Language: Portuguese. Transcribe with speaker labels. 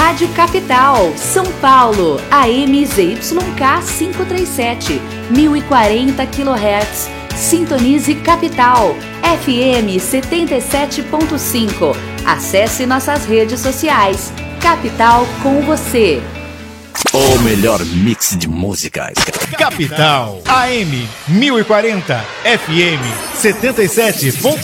Speaker 1: Rádio Capital, São Paulo, AM ZYK 537, 1040 kHz. Sintonize Capital, FM 77.5. Acesse nossas redes sociais. Capital com você.
Speaker 2: O melhor mix de músicas.
Speaker 3: Capital, AM 1040, FM 77.5.